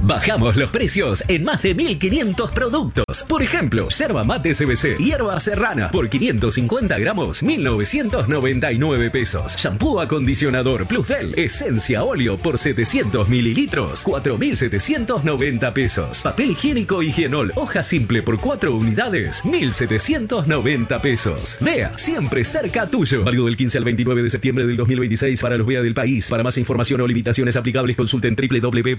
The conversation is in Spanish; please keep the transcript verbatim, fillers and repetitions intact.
Bajamos los precios en más de mil quinientos productos. Por ejemplo, yerba mate C B C, hierba serrana, por quinientos cincuenta gramos, mil novecientos noventa y nueve pesos. Shampoo acondicionador Plusbel, esencia óleo por setecientos mililitros, cuatro mil setecientos noventa pesos. Papel higiénico Higienol, hoja simple por cuatro unidades, mil setecientos noventa pesos. Vea, siempre cerca tuyo. Válido del quince al veintinueve de septiembre del dos mil veintiséis para los V E A del país. Para más información o limitaciones aplicables, consulten doble u doble u doble u